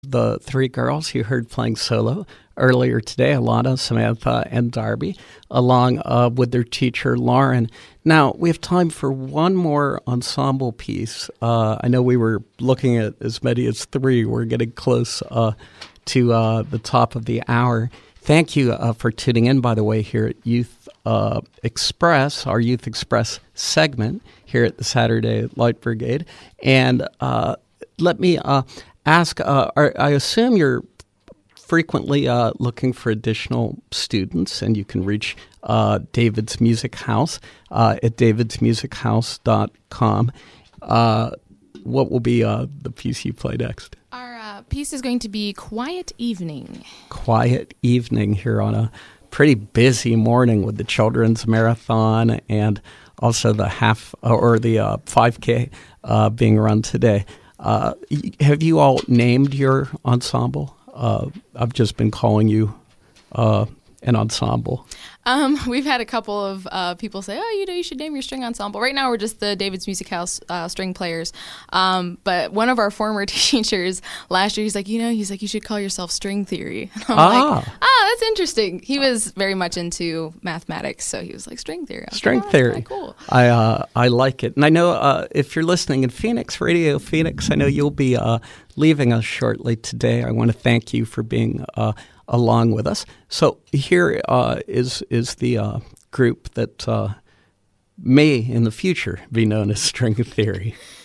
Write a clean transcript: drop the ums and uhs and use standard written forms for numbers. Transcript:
the three girls you heard playing solo earlier today, Alana, Samantha, and Darby, along with their teacher, Lauren. Now, we have time for one more ensemble piece. I know we were looking at as many as three. We're getting close to the top of the hour. Thank you for tuning in, by the way, here at Youth Express, our Youth Express segment here at the Saturday Light Brigade. And let me ask, I assume you're frequently looking for additional students, and you can reach David's Music House at davidsmusichouse.com. What will be the piece you play next? Our piece is going to be Quiet Evening. Quiet Evening here on a pretty busy morning with the Children's Marathon and also the 5K being run today. Have you all named your ensemble? I've just been calling you an ensemble. We've had a couple of people say, you should name your string ensemble. Right now we're just the David's Music House string players. But one of our former teachers last year, he's like, you should call yourself String Theory. And I'm like, that's interesting. He was very much into mathematics, so he was like, String Theory. String Theory. Cool. I like it. And I know if you're listening in Phoenix, Radio Phoenix, I know you'll be leaving us shortly today. I want to thank you for being along with us. So here is the group that may in the future be known as String Theory.